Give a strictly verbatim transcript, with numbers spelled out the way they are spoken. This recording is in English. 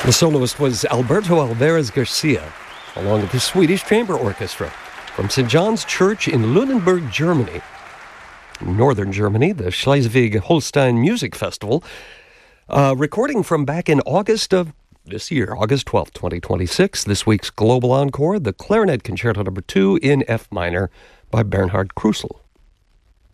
The soloist was Alberto Alvarez Garcia, along with the Swedish Chamber Orchestra from Saint John's Church in Lunenburg, Germany. In northern Germany, the Schleswig-Holstein Music Festival, uh, recording from back in August of this year, August twelfth, twenty twenty-six. This week's Global Encore, the Clarinet Concerto Number two in F minor by Bernhard Krusel.